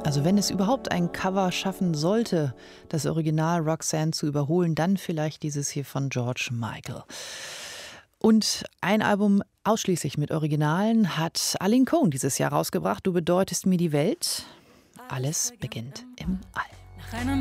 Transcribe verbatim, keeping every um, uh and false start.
Also wenn es überhaupt ein Cover schaffen sollte, das Original Roxanne zu überholen, dann vielleicht dieses hier von George Michael. Und ein Album ausschließlich mit Originalen hat Aline Cohen dieses Jahr rausgebracht. Du bedeutest mir die Welt. Alles beginnt im All.